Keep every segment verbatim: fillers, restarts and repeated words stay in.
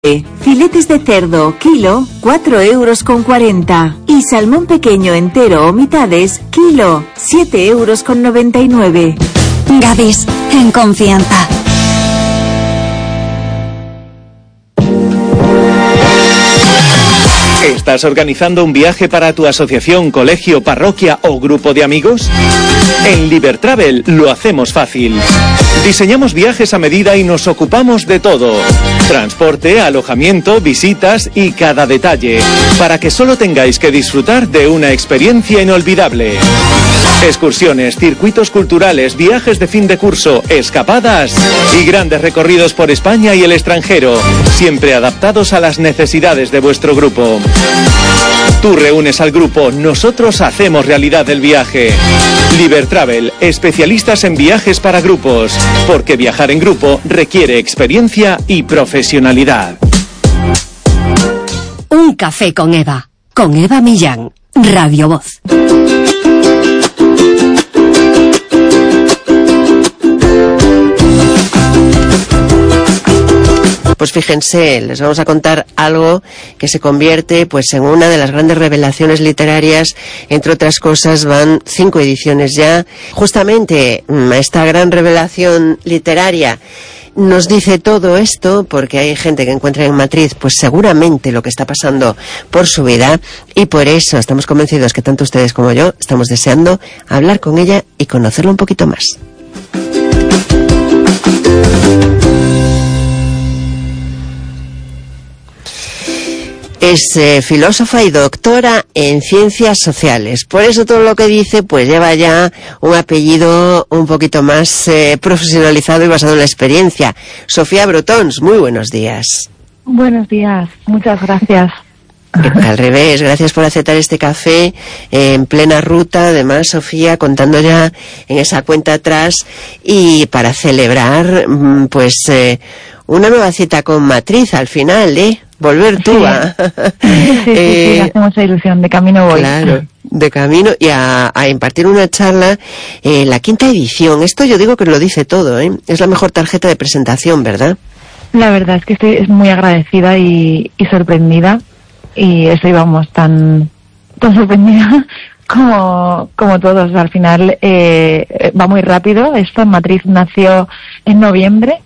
Filetes de cerdo, kilo, cuatro euros con cuarenta. Y salmón pequeño entero o mitades, kilo, siete euros con noventa y nueve. Gadis, en confianza. ¿Estás organizando un viaje para tu asociación, colegio, parroquia o grupo de amigos? En Libertravel lo hacemos fácil. Diseñamos viajes a medida y nos ocupamos de todo. Transporte, alojamiento, visitas y cada detalle, para que solo tengáis que disfrutar de una experiencia inolvidable. Excursiones, circuitos culturales, viajes de fin de curso, escapadas y grandes recorridos por España y el extranjero, siempre adaptados a las necesidades de vuestro grupo. Tú reúnes al grupo, nosotros hacemos realidad el viaje. Libertravel, especialistas en viajes para grupos, porque viajar en grupo requiere experiencia y profesionalidad. Un café con Eva, con Eva Millán, Radio Voz. Pues fíjense, les vamos a contar algo que se convierte pues en una de las grandes revelaciones literarias. Entre otras cosas, van cinco ediciones ya. Justamente esta gran revelación literaria nos dice todo esto porque hay gente que encuentra en Matriz pues seguramente lo que está pasando por su vida, y por eso estamos convencidos que tanto ustedes como yo estamos deseando hablar con ella y conocerla un poquito más. Es eh, filósofa y doctora en ciencias sociales. Por eso todo lo que dice pues lleva ya un apellido un poquito más eh, profesionalizado y basado en la experiencia. Sofía Brotons, muy buenos días. Buenos días, muchas gracias. Al revés, gracias por aceptar este café eh, en plena ruta. Además, Sofía, contando ya en esa cuenta atrás y para celebrar pues eh, una nueva cita con Matriz al final, ¿eh? Volver tú sí. a... Sí, sí, eh, sí, hace mucha ilusión, de camino voy. Claro, de camino y a, a impartir una charla en eh, la quinta edición. Esto yo digo que lo dice todo, ¿eh? Es la mejor tarjeta de presentación, ¿verdad? La verdad es que estoy muy agradecida y, y sorprendida, y estoy, vamos, tan, tan sorprendida como, como todos. Al final eh, va muy rápido. Esto en Matriz nació en noviembre.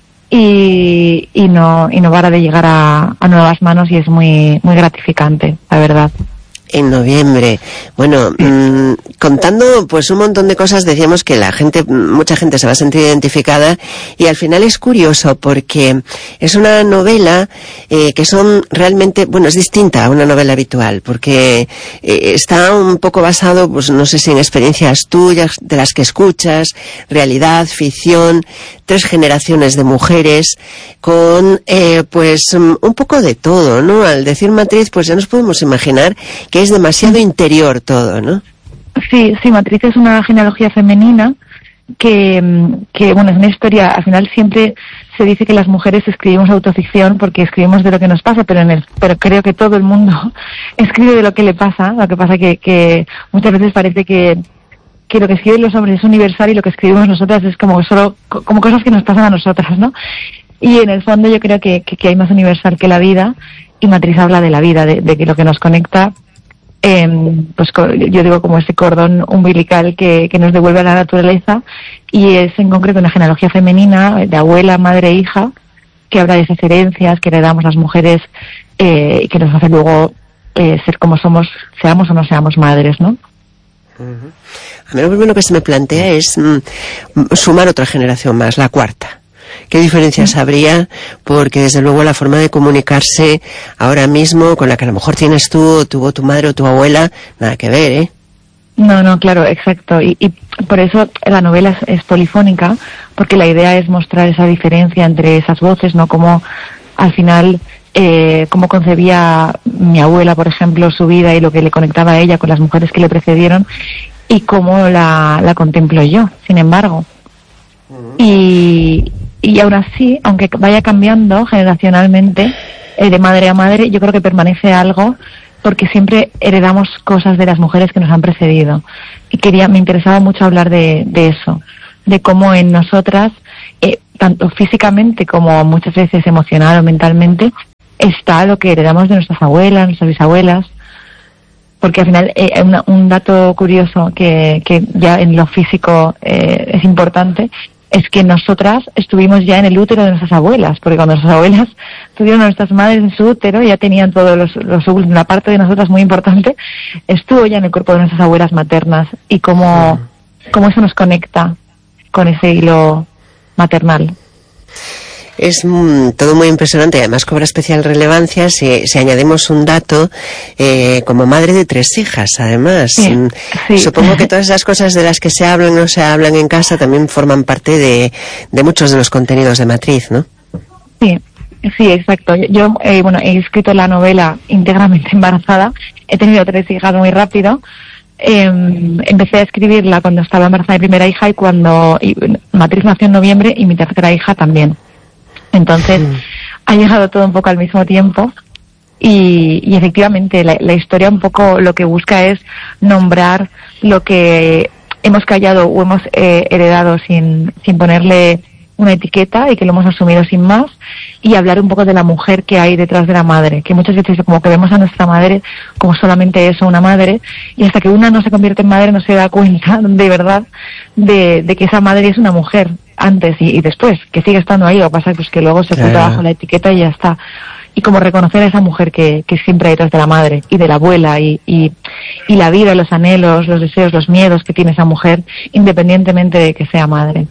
Y, y no y no para de llegar a, a nuevas manos, y es muy muy gratificante, la verdad. En noviembre. Bueno, mmm, contando pues un montón de cosas, decíamos que la gente, mucha gente se va a sentir identificada, y al final es curioso porque es una novela eh, que son realmente, bueno, es distinta a una novela habitual, porque eh, está un poco basado, pues no sé si en experiencias tuyas, de las que escuchas, realidad, ficción, tres generaciones de mujeres, con eh, pues un poco de todo, ¿no? Al decir Matriz, pues ya nos podemos imaginar que es demasiado interior todo, ¿no? Sí, sí, Matriz es una genealogía femenina que, que, bueno, es una historia. Al final siempre se dice que las mujeres escribimos autoficción porque escribimos de lo que nos pasa, pero en el, pero creo que todo el mundo escribe de lo que le pasa. Lo que pasa que, que muchas veces parece que que lo que escriben los hombres es universal y lo que escribimos nosotras es como solo como cosas que nos pasan a nosotras, ¿no? Y en el fondo yo creo que, que, que hay más universal que la vida, y Matriz habla de la vida, de, de que lo que nos conecta, eh, pues yo digo como ese cordón umbilical que, que nos devuelve a la naturaleza, y es en concreto una genealogía femenina de abuela, madre e hija, que habla de esas herencias que heredamos las mujeres eh, y que nos hace luego eh, ser como somos, seamos o no seamos madres, ¿no? Uh-huh. A mí lo primero que se me plantea es mm, sumar otra generación más, la cuarta. ¿Qué diferencias habría? Porque desde luego la forma de comunicarse ahora mismo con la que a lo mejor tienes tú, o tuvo tu madre o tu abuela, nada que ver, ¿eh? No, no, claro, exacto. Y, y por eso la novela es, es polifónica, porque la idea es mostrar esa diferencia entre esas voces, ¿no? Como al final, eh, cómo concebía mi abuela, por ejemplo, su vida y lo que le conectaba a ella con las mujeres que le precedieron, y cómo la, la contemplo yo, sin embargo. Y, y aún así, aunque vaya cambiando generacionalmente, eh, de madre a madre, yo creo que permanece algo, porque siempre heredamos cosas de las mujeres que nos han precedido. Y quería, me interesaba mucho hablar de, de eso, de cómo en nosotras, eh, tanto físicamente como muchas veces emocional o mentalmente, está lo que heredamos de nuestras abuelas, nuestras bisabuelas. Porque al final, eh, una, un dato curioso que, que ya en lo físico eh, es importante, es que nosotras estuvimos ya en el útero de nuestras abuelas, porque cuando nuestras abuelas tuvieron a nuestras madres en su útero, ya tenían todos los, los óvulos, una parte de nosotras muy importante, estuvo ya en el cuerpo de nuestras abuelas maternas, y cómo, cómo eso nos conecta con ese hilo maternal. Es mm, todo muy impresionante, además cobra especial relevancia si, si añadimos un dato, eh, como madre de tres hijas, además. Sí, sí. Supongo que todas esas cosas de las que se hablan o no se hablan en casa también forman parte de, de muchos de los contenidos de Matriz, ¿no? Sí, sí, exacto. Yo, eh, bueno, he escrito la novela íntegramente embarazada, he tenido tres hijas muy rápido. Eh, empecé a escribirla cuando estaba embarazada de mi primera hija y cuando y, Matriz nació en noviembre y mi tercera hija también. Entonces, mm. ha llegado todo un poco al mismo tiempo y, y efectivamente la, la historia un poco lo que busca es nombrar lo que hemos callado o hemos eh, heredado sin, sin ponerle una etiqueta y que lo hemos asumido sin más, y hablar un poco de la mujer que hay detrás de la madre, que muchas veces como que vemos a nuestra madre como solamente eso, una madre, y hasta que una no se convierte en madre no se da cuenta de verdad de, de que esa madre es una mujer antes y, y después, que sigue estando ahí, lo que pasa es pues, que luego se oculta claro. bajo la etiqueta y ya está. Y como reconocer a esa mujer que, que siempre hay detrás de la madre y de la abuela y, y, y la vida, los anhelos, los deseos, los miedos que tiene esa mujer, independientemente de que sea madre.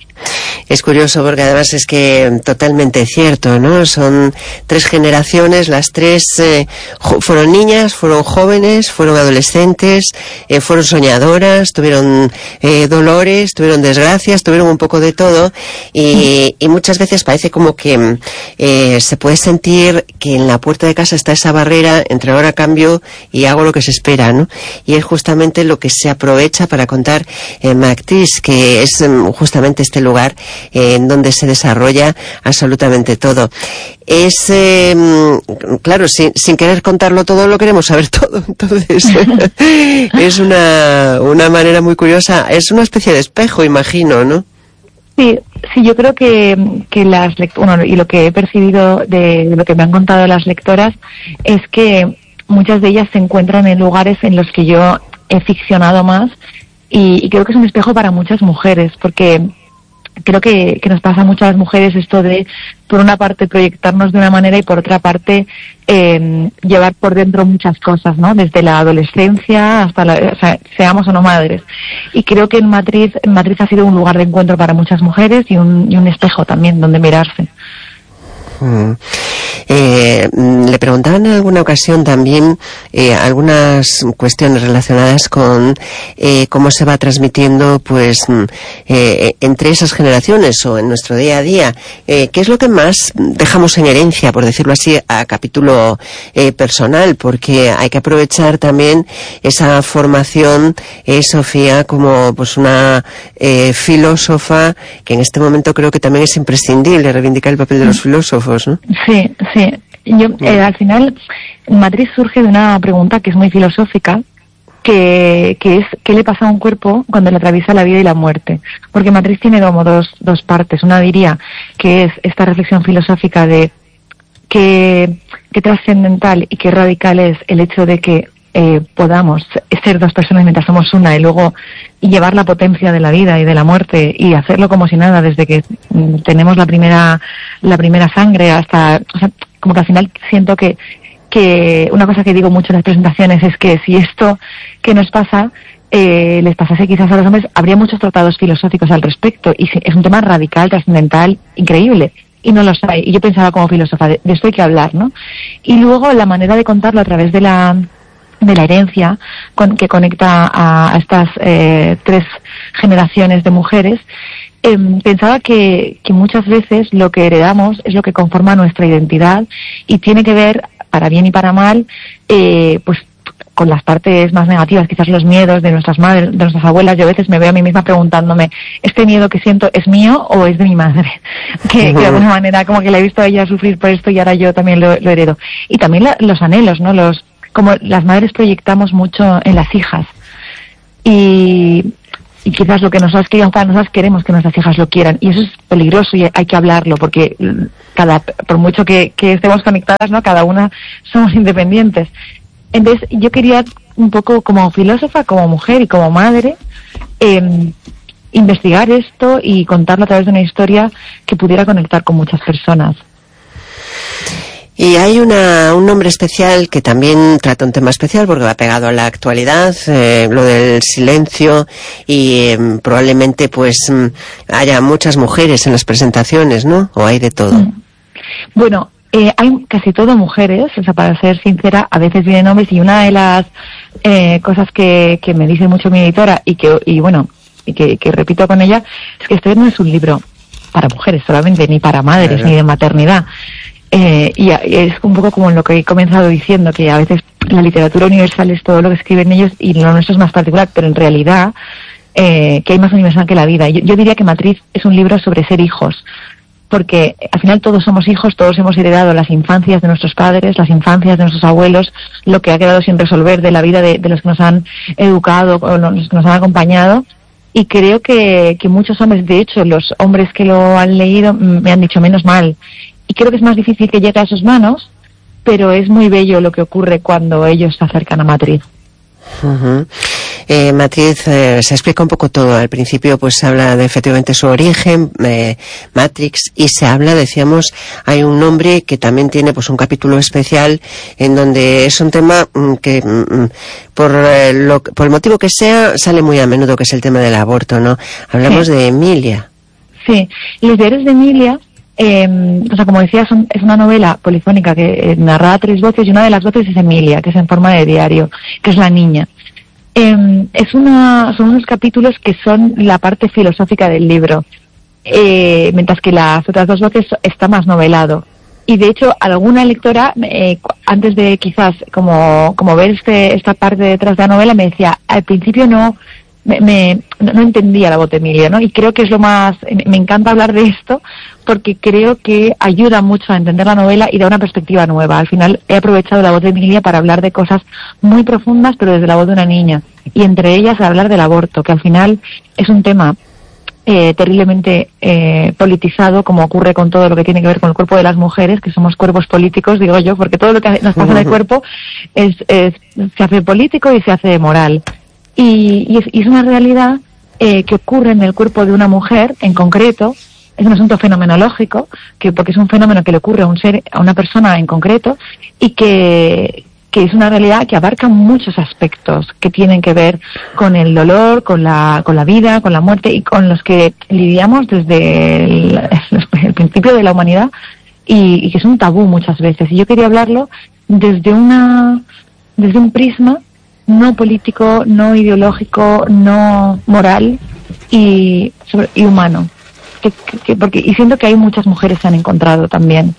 Es curioso porque además es que totalmente cierto, ¿no? Son tres generaciones, las tres eh, fueron niñas, fueron jóvenes, fueron adolescentes, eh, fueron soñadoras, tuvieron eh, dolores, tuvieron desgracias, tuvieron un poco de todo y, y muchas veces parece como que eh, se puede sentir que en la puerta de casa está esa barrera entre ahora cambio y hago lo que se espera, ¿no? Y es justamente lo que se aprovecha para contar en eh, Matriz, que es eh, justamente este lugar eh, en donde se desarrolla absolutamente todo. Es, eh, claro, sin, sin querer contarlo todo, lo queremos saber todo. Entonces, es una, una manera muy curiosa. Es una especie de espejo, imagino, ¿no? Sí, sí, yo creo que, que las lectoras, bueno, y lo que he percibido de, de lo que me han contado las lectoras, es que muchas de ellas se encuentran en lugares en los que yo he ficcionado más, y, y creo que es un espejo para muchas mujeres, porque creo que, que nos pasa a muchas mujeres esto de, por una parte, proyectarnos de una manera y por otra parte, eh, llevar por dentro muchas cosas, ¿no? Desde la adolescencia hasta la, o sea, seamos o no madres. Y creo que en Matriz, en Matriz ha sido un lugar de encuentro para muchas mujeres y un, y un espejo también donde mirarse. Mm. Eh, le preguntaban en alguna ocasión también eh, algunas cuestiones relacionadas con eh, cómo se va transmitiendo pues eh, entre esas generaciones o en nuestro día a día, eh, qué es lo que más dejamos en herencia, por decirlo así, a capítulo eh, personal, porque hay que aprovechar también esa formación, eh, Sofía, como pues una eh, filósofa que en este momento creo que también es imprescindible reivindicar el papel de los filósofos, ¿no? Sí, sí. Yo, eh, al final, Matriz surge de una pregunta que es muy filosófica, que, que es ¿qué le pasa a un cuerpo cuando le atraviesa la vida y la muerte? Porque Matriz tiene como dos, dos partes. Una diría que es esta reflexión filosófica de qué, qué trascendental y qué radical es el hecho de que eh, podamos ser dos personas mientras somos una y luego llevar la potencia de la vida y de la muerte y hacerlo como si nada desde que mm, tenemos la primera la primera sangre hasta, o sea, como que al final siento que que una cosa que digo mucho en las presentaciones es que si esto que nos pasa eh, les pasase quizás a los hombres, habría muchos tratados filosóficos al respecto y es un tema radical, trascendental, increíble. Y no los hay. Y yo pensaba como filósofa, de, de esto hay que hablar, ¿no? Y luego la manera de contarlo a través de la de la herencia con, que conecta a, a estas eh, tres generaciones de mujeres, eh, pensaba que, que muchas veces lo que heredamos es lo que conforma nuestra identidad y tiene que ver, para bien y para mal, eh, pues con las partes más negativas, quizás los miedos de nuestras madres, de nuestras abuelas. Yo a veces me veo a mí misma preguntándome, ¿este miedo que siento es mío o es de mi madre? Que, que de alguna manera como que la he visto a ella sufrir por esto y ahora yo también lo, lo heredo. Y también la, los anhelos, ¿no? Los como las madres proyectamos mucho en las hijas y, y quizás lo que nosotras queríamos para nosotras queremos que nuestras hijas lo quieran, y eso es peligroso y hay que hablarlo, porque cada por mucho que, que estemos conectadas, no, cada una somos independientes. Entonces yo quería un poco, como filósofa, como mujer y como madre, eh, investigar esto y contarlo a través de una historia que pudiera conectar con muchas personas. Y hay una, un nombre especial que también trata un tema especial porque va pegado a la actualidad, eh, lo del silencio, y eh, probablemente pues haya muchas mujeres en las presentaciones, ¿no? ¿O hay de todo? Mm. Bueno, eh, hay casi todo mujeres, o sea, para ser sincera, a veces vienen hombres, y una de las eh, cosas que, que me dice mucho mi editora y que, y bueno, y que, que repito con ella, es que este no es un libro para mujeres solamente, ni para madres, claro, ni de maternidad. Eh, y, y es un poco como lo que he comenzado diciendo, que a veces la literatura universal es todo lo que escriben ellos y lo nuestro es más particular, pero en realidad eh, que hay más universal que la vida. Yo, yo diría que Matriz es un libro sobre ser hijos, porque al final todos somos hijos, todos hemos heredado las infancias de nuestros padres, las infancias de nuestros abuelos, lo que ha quedado sin resolver de la vida de, de los que nos han educado o los que nos han acompañado. Y creo que, que muchos hombres, de hecho los hombres que lo han leído me han dicho menos mal. Y creo que es más difícil que llegue a sus manos, pero es muy bello lo que ocurre cuando ellos se acercan a Matriz. Uh-huh. Eh, Matriz eh, se explica un poco todo. Al principio pues se habla de efectivamente su origen, eh, Matrix, y se habla, decíamos, hay un nombre que también tiene pues un capítulo especial en donde es un tema mm, que mm, por, eh, lo, por el motivo que sea sale muy a menudo, que es el tema del aborto, ¿no? Hablamos sí. de Emilia. Sí, los diarios de Emilia, eh, o sea, como decía, son, es una novela polifónica que eh, narra a tres voces, y una de las voces es Emilia, que es en forma de diario, que es la niña. Eh, es una, son unos capítulos que son la parte filosófica del libro, eh, mientras que las otras dos voces está más novelado. Y de hecho, alguna lectora, eh, antes de quizás como, como ver este, esta parte detrás de la novela, me decía, al principio no, me, me no, no entendía la voz de Emilia, ¿no? Y creo que es lo más, me encanta hablar de esto, porque creo que ayuda mucho a entender la novela y da una perspectiva nueva. Al final he aprovechado la voz de Emilia para hablar de cosas muy profundas, pero desde la voz de una niña. Y entre ellas hablar del aborto, que al final es un tema eh, terriblemente eh, politizado, como ocurre con todo lo que tiene que ver con el cuerpo de las mujeres, que somos cuerpos políticos, digo yo, porque todo lo que nos pasa en el cuerpo es, es, se hace político y se hace moral. Y, y, es, y es una realidad eh, que ocurre en el cuerpo de una mujer en concreto. Es un asunto fenomenológico, que porque es un fenómeno que le ocurre a un ser, a una persona en concreto, y que, que es una realidad que abarca muchos aspectos que tienen que ver con el dolor, con la, con la vida, con la muerte, y con los que lidiamos desde el, el principio de la humanidad, y, y que es un tabú muchas veces. Y yo quería hablarlo desde una, desde un prisma no político, no ideológico, no moral y, sobre, y humano. Que, que, porque, y siento que hay muchas mujeres que han encontrado también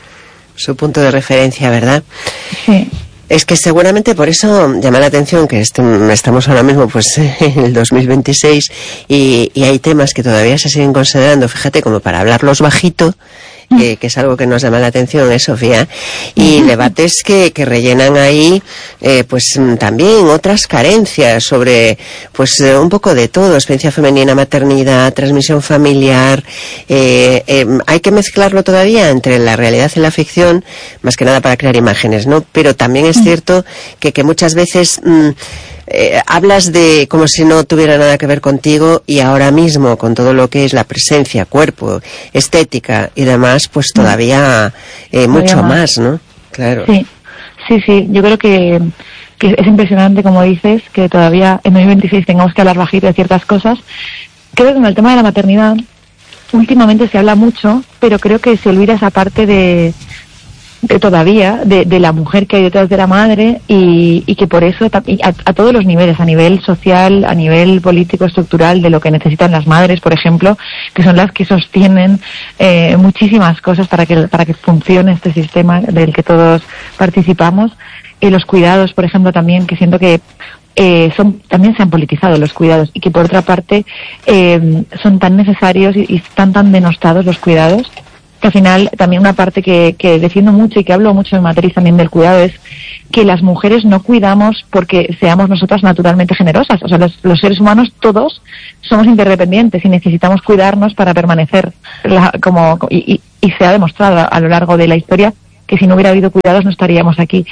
su punto de referencia, ¿verdad? Sí. Es que seguramente por eso llama la atención que est- estamos ahora mismo pues en el dos mil veintiséis y, y hay temas que todavía se siguen considerando, fíjate, como para hablarlos bajito, que, que es algo que nos llama la atención, ¿eh, Sofía? Y debates que, que rellenan ahí eh, pues también otras carencias sobre pues eh, un poco de todo, experiencia femenina, maternidad, transmisión familiar. Eh, eh, hay que mezclarlo todavía entre la realidad y la ficción, más que nada para crear imágenes, ¿no? Pero también es cierto que, que muchas veces mmm, eh, hablas de como si no tuviera nada que ver contigo, y ahora mismo con todo lo que es la presencia, cuerpo, estética y demás, pues todavía eh, mucho más. más, ¿no? Claro. Sí, sí, sí. Yo creo que, que es impresionante, como dices, que todavía en dos mil veintiséis tengamos que hablar bajito de ciertas cosas. Creo que con el tema de la maternidad últimamente se habla mucho, pero creo que se olvida esa parte de de todavía, de, de la mujer que hay detrás de la madre, y, y que por eso a, a todos los niveles, a nivel social, a nivel político, estructural, de lo que necesitan las madres, por ejemplo, que son las que sostienen eh, muchísimas cosas para que, para que funcione este sistema del que todos participamos. Eh, los cuidados, por ejemplo, también, que siento que eh, son también se han politizado los cuidados, y que por otra parte eh, son tan necesarios y, y están tan denostados los cuidados. que al final también una parte que, que defiendo mucho y que hablo mucho en Matriz también del cuidado es que las mujeres no cuidamos porque seamos nosotras naturalmente generosas. O sea, los, los seres humanos todos somos interdependientes y necesitamos cuidarnos para permanecer la, como y, y, y se ha demostrado a, a lo largo de la historia que si no hubiera habido cuidados no estaríamos aquí.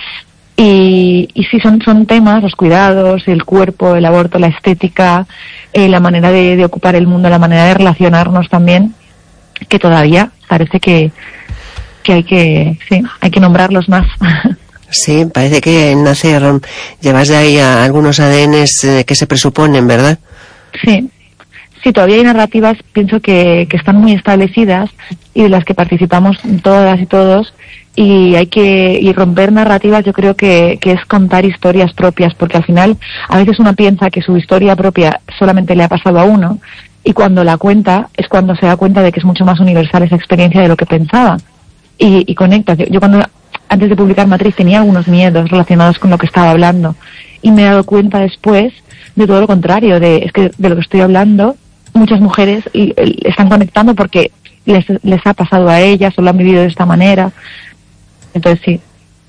Y, y sí, son, son temas, los cuidados, el cuerpo, el aborto, la estética, eh, la manera de, de ocupar el mundo, la manera de relacionarnos también, que todavía parece que, que hay que, sí, hay que nombrarlos más. Sí, parece que en Nacer llevas de ahí a algunos A D Ns eh, que se presuponen, ¿verdad? Sí. Sí, todavía hay narrativas, pienso que, que están muy establecidas y de las que participamos todas y todos, y hay que y romper narrativas. Yo creo que, que es contar historias propias, porque al final a veces uno piensa que su historia propia solamente le ha pasado a uno, y cuando la cuenta es cuando se da cuenta de que es mucho más universal esa experiencia de lo que pensaba, y, y conecta. Yo, yo cuando antes de publicar Matriz tenía algunos miedos relacionados con lo que estaba hablando, y me he dado cuenta después de todo lo contrario, de es que de lo que estoy hablando muchas mujeres y, y, están conectando porque les, les ha pasado a ellas o lo han vivido de esta manera. Entonces sí.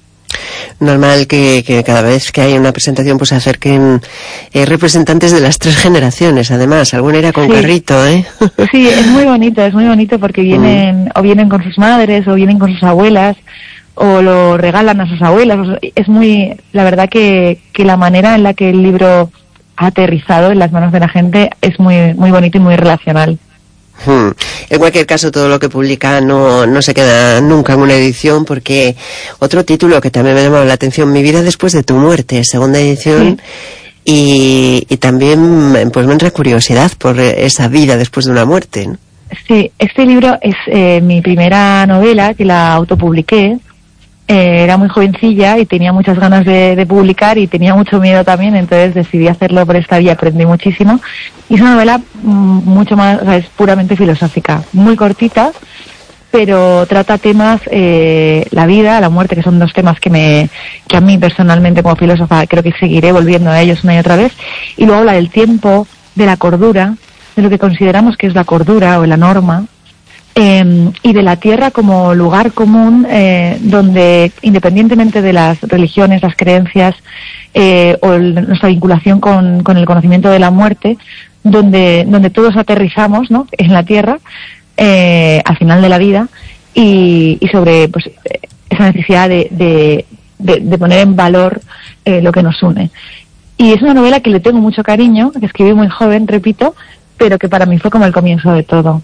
Normal que, que cada vez que hay una presentación pues se acerquen eh, representantes de las tres generaciones, además. Alguna era con sí. carrito, ¿eh? Sí, es muy bonito, es muy bonito porque vienen mm. o vienen con sus madres o vienen con sus abuelas o lo regalan a sus abuelas. Es muy, la verdad que, que la manera en la que el libro ha aterrizado en las manos de la gente es muy, muy bonito y muy relacional. Hmm. En cualquier caso, todo lo que publica no, no se queda nunca en una edición, porque otro título que también me ha llamado la atención, Mi vida después de tu muerte, segunda edición, sí. y, y también pues me entra curiosidad por esa vida después de una muerte, ¿no? Sí, este libro es eh, mi primera novela, que la autopubliqué. Eh, era muy jovencilla y tenía muchas ganas de, de publicar y tenía mucho miedo también, entonces decidí hacerlo por esta vía, aprendí muchísimo. Y es una novela mm, mucho más, o sea, es puramente filosófica, muy cortita, pero trata temas, eh, la vida, la muerte, que son dos temas que me, que a mí personalmente como filósofa creo que seguiré volviendo a ellos una y otra vez. Y luego habla del tiempo, de la cordura, de lo que consideramos que es la cordura o la norma. Eh, y de la tierra como lugar común eh, donde, independientemente de las religiones, las creencias eh, o el, nuestra vinculación con, con el conocimiento de la muerte, donde, donde todos aterrizamos, ¿no?, en la tierra eh, al final de la vida, y, y sobre pues esa necesidad de, de, de, de poner en valor eh, lo que nos une. Y es una novela que le tengo mucho cariño, que escribí muy joven, repito, pero que para mí fue como el comienzo de todo.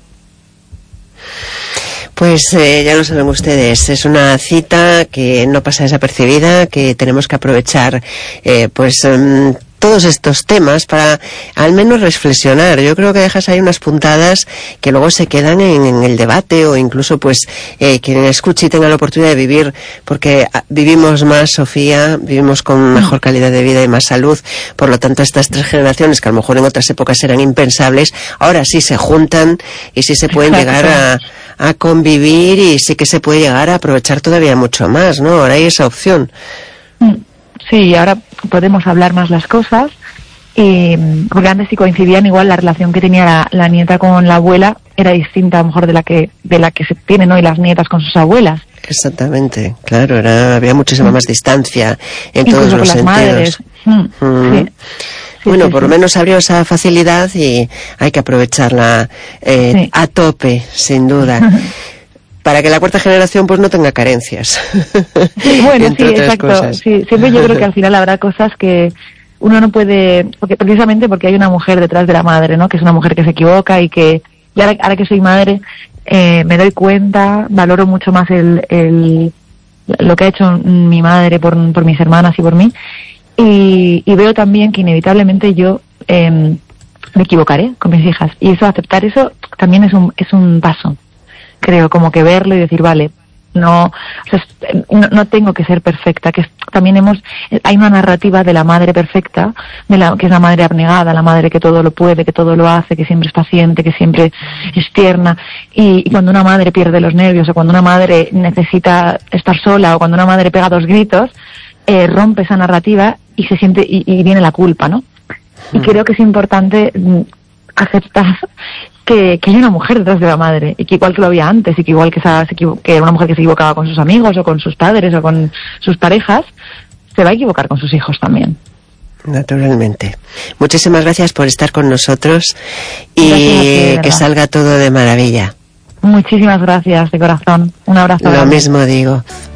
Pues eh, ya lo saben ustedes, es una cita que no pasa desapercibida, que tenemos que aprovechar eh, pues um, todos estos temas para al menos reflexionar. Yo creo que dejas ahí unas puntadas que luego se quedan en, en el debate, o incluso pues eh, quien escuche y tenga la oportunidad de vivir, porque vivimos más, Sofía, vivimos con mejor calidad de vida y más salud. Por lo tanto, estas tres generaciones que a lo mejor en otras épocas eran impensables, ahora sí se juntan y sí se pueden Exacto. llegar a, a convivir, y sí que se puede llegar a aprovechar todavía mucho más, ¿no? Ahora hay esa opción. Sí, ahora podemos hablar más las cosas, y porque antes sí coincidían, igual la relación que tenía la, la nieta con la abuela era distinta a lo mejor de la que de la que se tienen hoy las nietas con sus abuelas. Exactamente, claro, era, había muchísima más distancia en Incluso todos los con las sentidos. Madres. Mm, mm. sí. Sí, bueno, sí, por lo sí. menos abrió esa facilidad y hay que aprovecharla eh, Sí. a tope, sin duda. Para que la cuarta generación pues no tenga carencias. Sí, bueno, entre sí, otras exacto. cosas. Sí, siempre yo creo que al final habrá cosas que uno no puede, porque precisamente porque hay una mujer detrás de la madre, ¿no? Que es una mujer que se equivoca y que, y ahora, ahora que soy madre, eh, me doy cuenta, valoro mucho más el, el lo que ha hecho mi madre por, por mis hermanas y por mí, y, y veo también que inevitablemente yo eh, me equivocaré con mis hijas, y eso, aceptar eso también es un es un paso. Creo, como que verlo y decir, vale, no, o sea, no, no tengo que ser perfecta, que es, también hemos, hay una narrativa de la madre perfecta, de la, que es la madre abnegada, la madre que todo lo puede, que todo lo hace, que siempre es paciente, que siempre es tierna, y, y cuando una madre pierde los nervios, o cuando una madre necesita estar sola, o cuando una madre pega dos gritos, eh, rompe esa narrativa y se siente, y, y viene la culpa, ¿no? Y creo que es importante aceptar que, que hay una mujer detrás de la madre, y que igual que lo había antes, y que igual que, esa, se equivo- que era una mujer que se equivocaba con sus amigos, o con sus padres, o con sus parejas, se va a equivocar con sus hijos también. Naturalmente. Muchísimas gracias por estar con nosotros y Gracias a ti, de verdad. que salga todo de maravilla. Muchísimas gracias, de corazón. Un abrazo. Lo grande. mismo digo.